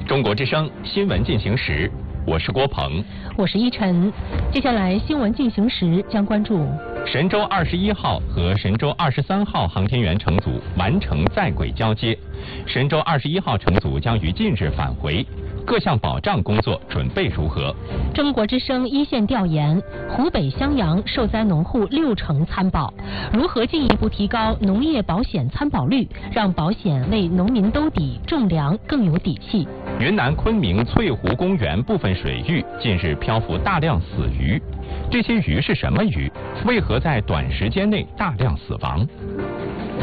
中国之声新闻进行时，我是郭鹏， 我是依晨。接下来新闻进行时将关注神舟21号和神舟23号航天员乘组完成在轨交接，神舟21号乘组将于近日返回。各项保障工作准备如何？ 中国之声一线调研：湖北襄阳受灾农户60%参保，如何进一步提高农业保险参保率，让保险为农民兜底，种粮更有底气？ 云南昆明翠湖公园部分水域近日漂浮大量死鱼，这些鱼是什么鱼？为何在短时间内大量死亡？